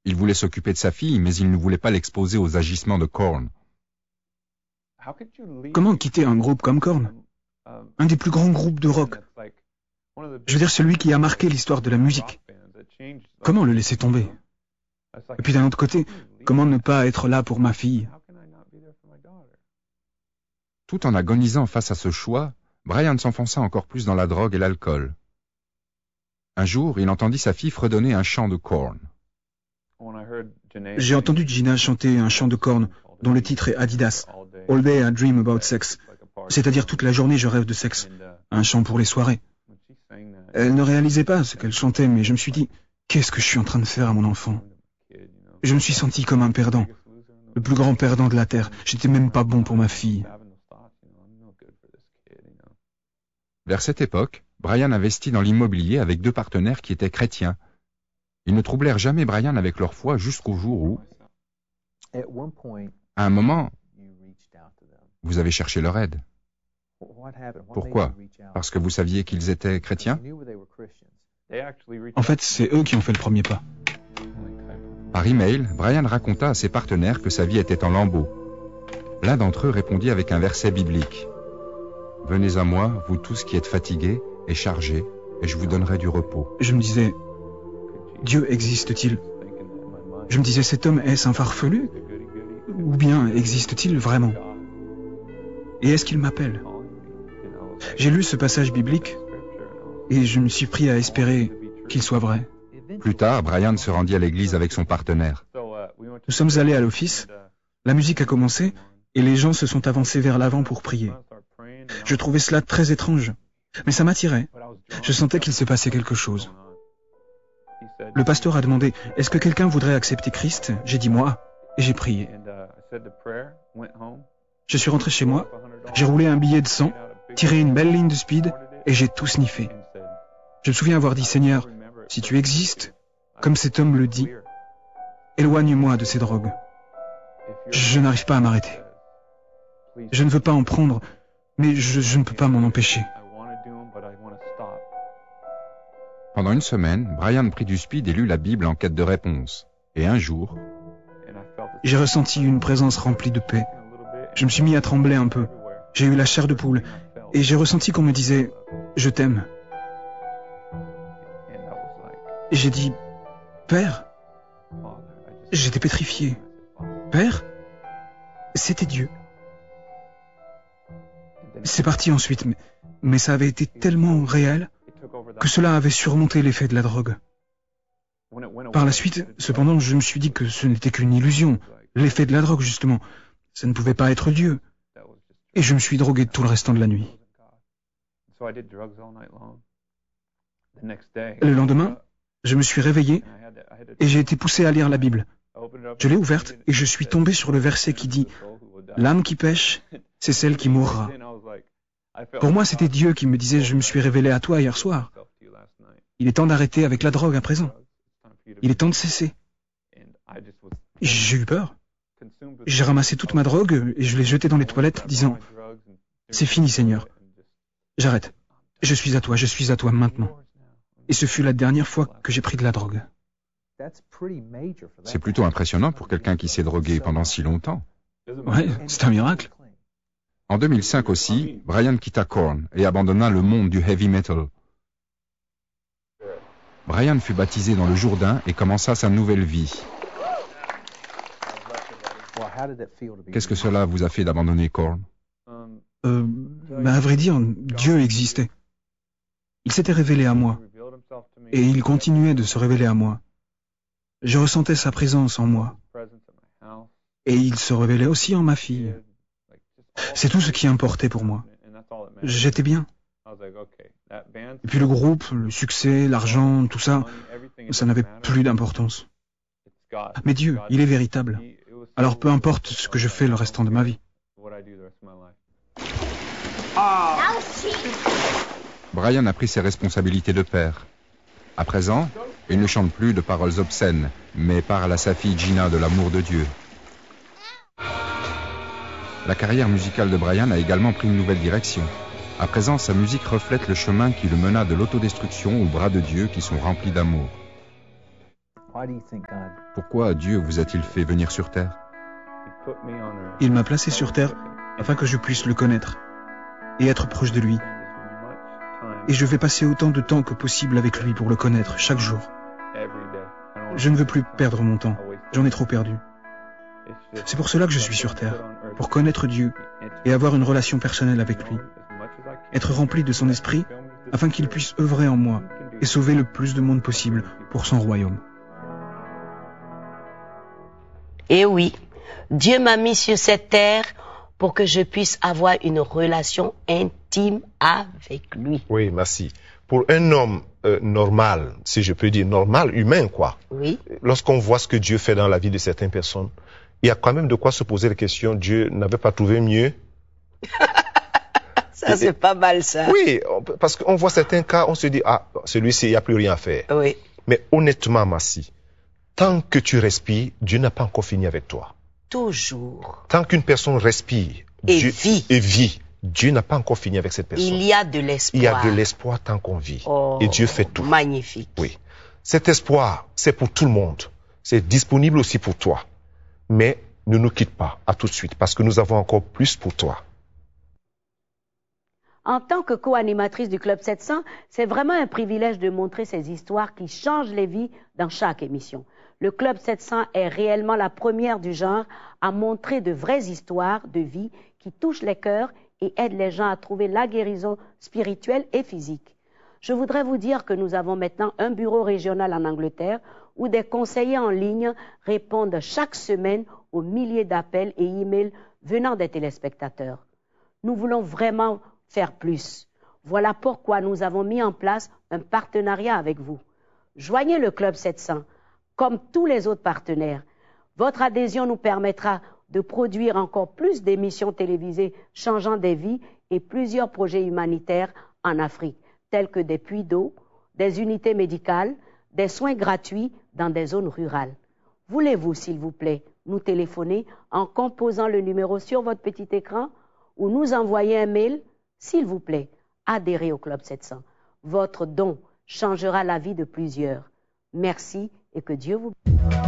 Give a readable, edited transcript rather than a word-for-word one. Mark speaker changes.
Speaker 1: Il voulait s'occuper de sa fille, mais il ne voulait pas l'exposer aux agissements de Korn.
Speaker 2: Comment quitter un groupe comme Korn? Un des plus grands groupes de rock. Je veux dire, celui qui a marqué l'histoire de la musique. Comment le laisser tomber? Et puis d'un autre côté, comment ne pas être là pour ma fille?
Speaker 1: Tout en agonisant face à ce choix, Brian s'enfonça encore plus dans la drogue et l'alcool. Un jour, il entendit sa fille fredonner un chant de Korn.
Speaker 2: J'ai entendu Gina chanter un chant de Korn dont le titre est Adidas, All Day I Dream About Sex, c'est-à-dire toute la journée je rêve de sexe, un chant pour les soirées. Elle ne réalisait pas ce qu'elle chantait, mais je me suis dit, qu'est-ce que je suis en train de faire à mon enfant? Je me suis senti comme un perdant, le plus grand perdant de la Terre. J'étais même pas bon pour ma fille.
Speaker 1: Vers cette époque, Brian investit dans l'immobilier avec 2 partenaires qui étaient chrétiens. Ils ne troublèrent jamais Brian avec leur foi jusqu'au jour où, à un moment, vous avez cherché leur aide. Pourquoi? Parce que vous saviez qu'ils étaient chrétiens?
Speaker 2: En fait, c'est eux qui ont fait le premier pas.
Speaker 1: Par email, Brian raconta à ses partenaires que sa vie était en lambeaux. L'un d'entre eux répondit avec un verset biblique. « Venez à moi, vous tous qui êtes fatigués et chargés, et je vous donnerai du repos. »
Speaker 2: Je me disais, Dieu existe-t-il? Je me disais, cet homme est-ce un farfelu? Ou bien existe-t-il vraiment? Et est-ce qu'il m'appelle? J'ai lu ce passage biblique et je me suis pris à espérer qu'il soit vrai.
Speaker 1: Plus tard, Brian se rendit à l'église avec son partenaire.
Speaker 2: Nous sommes allés à l'office, la musique a commencé et les gens se sont avancés vers l'avant pour prier. Je trouvais cela très étrange, mais ça m'attirait. Je sentais qu'il se passait quelque chose. Le pasteur a demandé « Est-ce que quelqu'un voudrait accepter Christ ?» J'ai dit « Moi » et j'ai prié. Je suis rentré chez moi, j'ai roulé un billet de 100, tiré une belle ligne de speed et j'ai tout sniffé. Je me souviens avoir dit « Seigneur, si tu existes, comme cet homme le dit, éloigne-moi de ces drogues. Je n'arrive pas à m'arrêter. Je ne veux pas en prendre, mais je ne peux pas m'en empêcher. »
Speaker 1: Pendant une semaine, Brian prit du speed et lut la Bible en quête de réponse. Et un jour,
Speaker 2: j'ai ressenti une présence remplie de paix. Je me suis mis à trembler un peu. J'ai eu la chair de poule. Et j'ai ressenti qu'on me disait « Je t'aime ». Et j'ai dit « Père ?» J'étais pétrifié. « Père ?» C'était Dieu. C'est parti ensuite, mais ça avait été tellement réel que cela avait surmonté l'effet de la drogue. Par la suite, cependant, je me suis dit que ce n'était qu'une illusion, l'effet de la drogue, justement. Ça ne pouvait pas être Dieu. Et je me suis drogué tout le restant de la nuit. Le lendemain, je me suis réveillé et j'ai été poussé à lire la Bible. Je l'ai ouverte et je suis tombé sur le verset qui dit « L'âme qui pêche, c'est celle qui mourra ». Pour moi, c'était Dieu qui me disait « Je me suis révélé à toi hier soir. Il est temps d'arrêter avec la drogue à présent. Il est temps de cesser. » J'ai eu peur. J'ai ramassé toute ma drogue et je l'ai jetée dans les toilettes, disant « C'est fini, Seigneur. J'arrête. Je suis à toi maintenant. » Et ce fut la dernière fois que j'ai pris de la drogue.
Speaker 1: c'est plutôt impressionnant pour quelqu'un qui s'est drogué pendant si longtemps.
Speaker 2: Ouais, c'est un miracle.
Speaker 1: En 2005 aussi, Brian quitta Korn et abandonna le monde du heavy metal. Brian fut baptisé dans le Jourdain et commença sa nouvelle vie. Qu'est-ce que cela vous a fait d'abandonner Korn?
Speaker 2: À vrai dire, Dieu existait. Il s'était révélé à moi. Et il continuait de se révéler à moi. Je ressentais sa présence en moi. Et il se révélait aussi en ma fille. C'est tout ce qui importait pour moi. J'étais bien. Et puis le groupe, le succès, l'argent, tout ça, ça n'avait plus d'importance. Mais Dieu, il est véritable. Alors peu importe ce que je fais le restant de ma vie.
Speaker 1: Brian a pris ses responsabilités de père. À présent, il ne chante plus de paroles obscènes, mais parle à sa fille Gina de l'amour de Dieu. La carrière musicale de Brian a également pris une nouvelle direction. À présent, sa musique reflète le chemin qui le mena de l'autodestruction aux bras de Dieu qui sont remplis d'amour. Pourquoi Dieu vous a-t-il fait venir sur terre?
Speaker 2: Il m'a placé sur terre afin que je puisse le connaître et être proche de lui. Et je vais passer autant de temps que possible avec lui pour le connaître chaque jour. Je ne veux plus perdre mon temps. J'en ai trop perdu. C'est pour cela que je suis sur terre, pour connaître Dieu et avoir une relation personnelle avec lui. Être rempli de son esprit afin qu'il puisse œuvrer en moi et sauver le plus de monde possible pour son royaume.
Speaker 3: Et oui, Dieu m'a mis sur cette terre pour que je puisse avoir une relation intime avec lui.
Speaker 4: Oui, merci. Pour un homme normal, si je peux dire normal, humain, quoi.
Speaker 3: Oui.
Speaker 4: Lorsqu'on voit ce que Dieu fait dans la vie de certaines personnes, il y a quand même de quoi se poser la question, Dieu n'avait pas trouvé mieux?
Speaker 3: Ça, c'est pas mal, ça.
Speaker 4: Oui, parce qu'on voit certains cas, on se dit, ah, celui-ci, il n'y a plus rien à faire.
Speaker 3: Oui.
Speaker 4: Mais honnêtement, Massi, tant que tu respires, Dieu n'a pas encore fini avec toi.
Speaker 3: Toujours.
Speaker 4: Tant qu'une personne respire
Speaker 3: Et
Speaker 4: Dieu,
Speaker 3: vit.
Speaker 4: Dieu n'a pas encore fini avec cette personne.
Speaker 3: Il y a de l'espoir.
Speaker 4: Il y a de l'espoir tant qu'on vit.
Speaker 3: Oh,
Speaker 4: et Dieu fait tout.
Speaker 3: Magnifique.
Speaker 4: Oui. Cet espoir, c'est pour tout le monde. C'est disponible aussi pour toi. Mais ne nous quitte pas. À tout de suite, parce que nous avons encore plus pour toi.
Speaker 3: En tant que co-animatrice du Club 700, c'est vraiment un privilège de montrer ces histoires qui changent les vies dans chaque émission. Le Club 700 est réellement la première du genre à montrer de vraies histoires de vie qui touchent les cœurs et aident les gens à trouver la guérison spirituelle et physique. Je voudrais vous dire que nous avons maintenant un bureau régional en Angleterre où des conseillers en ligne répondent chaque semaine aux milliers d'appels et emails venant des téléspectateurs. Nous voulons vraiment faire plus. Voilà pourquoi nous avons mis en place un partenariat avec vous. Joignez le Club 700, comme tous les autres partenaires. Votre adhésion nous permettra de produire encore plus d'émissions télévisées changeant des vies et plusieurs projets humanitaires en Afrique, tels que des puits d'eau, des unités médicales, des soins gratuits dans des zones rurales. Voulez-vous, s'il vous plaît, nous téléphoner en composant le numéro sur votre petit écran ou nous envoyer un mail? S'il vous plaît, adhérez au Club 700. Votre don changera la vie de plusieurs. Merci et que Dieu vous bénisse.